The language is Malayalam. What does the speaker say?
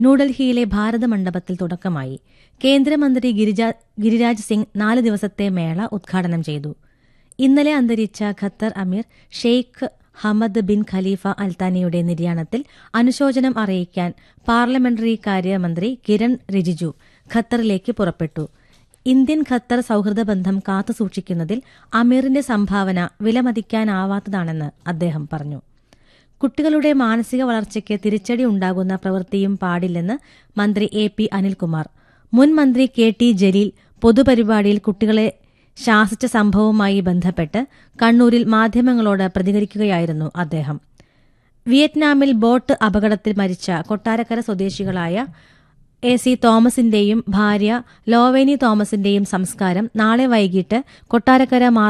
ന്യൂഡൽഹിയിലെ ഭാരത മണ്ഡപത്തിൽ തുടക്കമായി. കേന്ദ്രമന്ത്രി ഗിരിരാജ് സിംഗ് 4 ദിവസത്തെ മേള ഉദ്ഘാടനം ചെയ്തു. ഇന്നലെ അന്തരിച്ച ഖത്തർ അമീർ ഷെയ്ഖ് ഹമദ് ബിൻ ഖലീഫ അൽത്താനിയുടെ നിര്യാണത്തിൽ അനുശോചനം അറിയിക്കാൻ പാർലമെന്ററി കാര്യമന്ത്രി കിരൺ റിജിജു ഖത്തറിലേക്ക് പുറപ്പെട്ടു. ഇന്ത്യൻ ഖത്തർ സൌഹൃദ ബന്ധം കാത്തുസൂക്ഷിക്കുന്നതിൽ അമീറിന്റെ സംഭാവന വിലമതിക്കാനാവാത്തതാണെന്ന് അദ്ദേഹം പറഞ്ഞു. കുട്ടികളുടെ മാനസിക വളർച്ചയ്ക്ക് തിരിച്ചടി ഉണ്ടാകുന്ന പ്രവൃത്തിയും പാടില്ലെന്ന് മന്ത്രി AP അനിൽകുമാർ. മുൻ മന്ത്രി KT ജലീൽ പൊതുപരിപാടിയിൽ കുട്ടികളെ ശാസിച്ച സംഭവവുമായി ബന്ധപ്പെട്ട് കണ്ണൂരിൽ മാധ്യമങ്ങളോട് പ്രതികരിക്കുകയായിരുന്നു അദ്ദേഹം. വിയറ്റ്നാമിൽ ബോട്ട് അപകടത്തിൽ മരിച്ച കൊട്ടാരക്കര സ്വദേശികളായ AC തോമസിന്റെയും ഭാര്യ ലോവേനി തോമസിന്റെയും സംസ്കാരം നാളെ വൈകിട്ട് കൊട്ടാരക്കര